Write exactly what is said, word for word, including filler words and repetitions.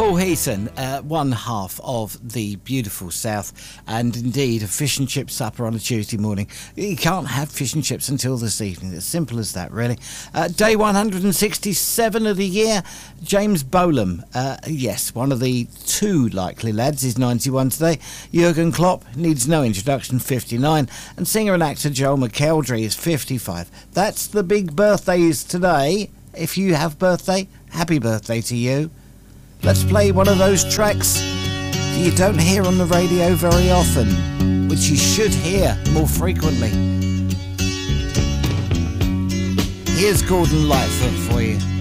Paul Heaton, uh, one half of the beautiful South, and indeed a fish and chip supper on a Tuesday morning. You can't have fish and chips until this evening. It's simple as that, really. Uh, day one hundred sixty-seven of the year. James Bolam, uh, yes, one of the two likely lads, is ninety-one today. Jurgen Klopp needs no introduction, fifty-nine. And singer and actor Joel McElderry is fifty-five. That's the big birthdays today. If you have birthday, happy birthday to you. Let's play one of those tracks that you don't hear on the radio very often, which you should hear more frequently. Here's Gordon Lightfoot for you.